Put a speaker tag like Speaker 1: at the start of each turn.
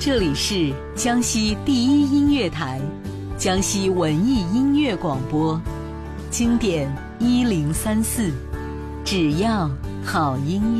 Speaker 1: 这里是江西第一音乐台，江西文艺音乐广播，经典1034，只要好音乐。